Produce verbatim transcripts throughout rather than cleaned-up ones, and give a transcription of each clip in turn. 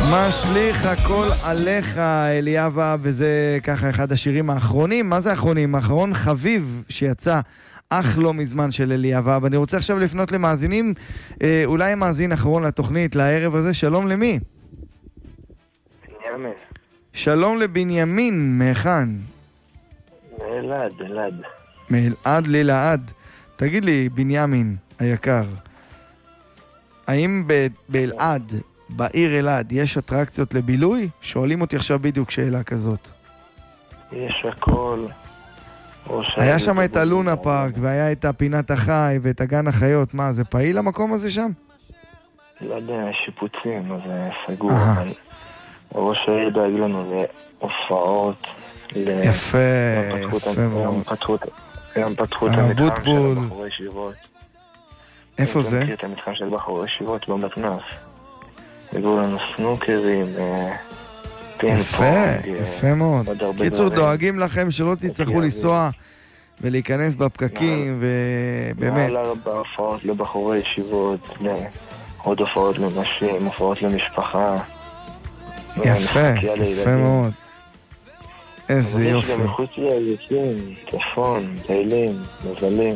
משליך הכל עליך, אליאבה, וזה ככה אחד השירים האחרונים. מה זה האחרונים? האחרון חביב שיצא אך לא מזמן של אליאבה. ואני רוצה עכשיו לפנות למאזינים, אה, אולי מאזין אחרון לתוכנית, לערב הזה. שלום למי? בנימין. שלום לבנימין, מהיכן? מאלעד, אלעד. מאלעד ללעד. תגיד לי, בנימין היקר, האם ב- באלעד, בעיר אלעד, יש אטרקציות לבילוי? שואלים אותי עכשיו בדיוק שאלה כזאת. יש הכל. היה שם את הלונה פארק, והיה את הפינת החי ואת הגן החיות. מה, זה פעיל המקום הזה שם? לא יודע, שיפוצים, אז זה סגור. אבל ראש העיר דאג לנו להופעות. יפה, יפה מאוד. גם פתחו את המתחם של בחורי ישיבות. איפה זה? אני מכיר את המתחם של בחורי ישיבות במתנ"ס. הגיעו לנו סנוקרים, פינג יפה, פונג. יפה מאוד. קיצור, דואגים לכם שלא תצטרכו לנסוע ולהיכנס בפקקים, ובאמת. מעל ארבע הופעות לבחורי ישיבות, עוד הופעות לנשים, הופעות למשפחה. יפה, יפה מאוד. איזה יופי. יש גם מחוץ ליוצאים, טלפון, טיילים, מזלים.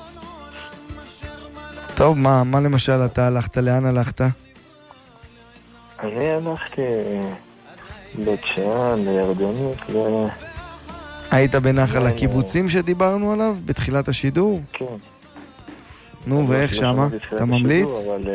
טוב, מה, מה למשל אתה הלכת? לאן הלכת? אני הלכתי בית שאן, לירדנית, ו... היית בנחל הקיבוצים שדיברנו עליו בתחילת השידור? כן. נו, ואיך שמה? אתה ממליץ?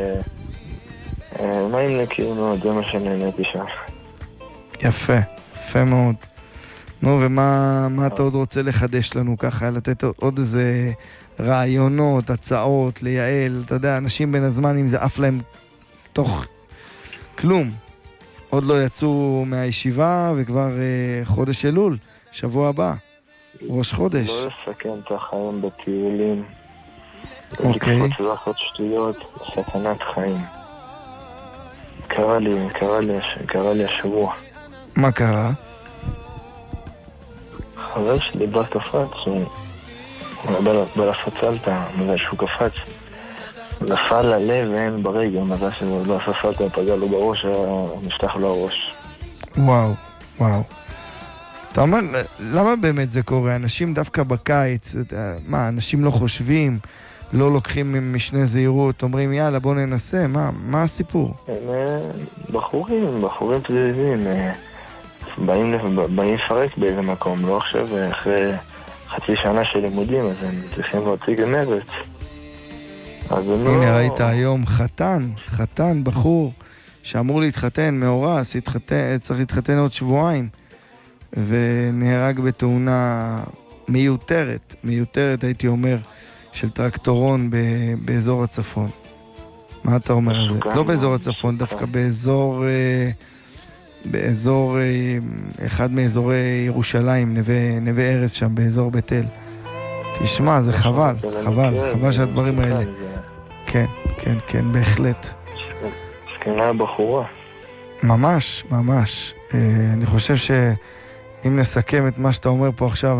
אבל מים נקיים מאוד, זה מה שנהניתי שם. יפה, יפה מאוד. נו, ומה מה אתה עוד רוצה לחדש לנו ככה? לתת עוד איזה רעיונות, הצעות, לייעל? אתה יודע, אנשים בין הזמן, אם זה אף להם תוך כלום. עוד לא יצאו מהישיבה, וכבר אה, חודש אלול, שבוע הבא, ראש חודש. לא לסכן את החיים בטיולים. אוקיי. לקפוץ לעשות שטויות, סכנת חיים. קרה לי, קרה לי, קרה לי השבוע. מה קרה? חבר שלי בא קפץ, הוא בא לפצלת, מזה שהוא קפץ. נפל ללב ואין ברגע, מזה שהוא לא ספלת, פגע לו בראש, נשטח לו הראש. וואו, וואו. אתה אומר, למה באמת זה קורה? אנשים דווקא בקיץ, מה, אנשים לא חושבים, לא לוקחים משנה זהירות, אומרים יאללה בוא ננסה, מה, מה הסיפור? הם בחורים, בחורים פזיזים, באים, באים לפרק באיזה מקום, לא עכשיו אחרי חצי שנה של לימודים, אז הם צריכים להוציא גמרת. הנה לא... ראית היום חתן, חתן, בחור שאמור להתחתן, מאורס, התחתן, צריך להתחתן עוד שבועיים, ונהרג בתאונה מיותרת, מיותרת הייתי אומר, של טרקטורון ב... באזור הצפון. מה אתה אומר על זה? לא באזור הצפון, דווקא באזור, באזור, אחד מאזורי ירושלים, נווה, נווה ארז שם, באזור בית אל. תשמע, זה חבל, חבל, חבל שהדברים האלה. כן, כן, כן, בהחלט. סכנה בחורה. ממש, ממש. אני חושב שאם נסכם את מה שאתה אומר פה עכשיו,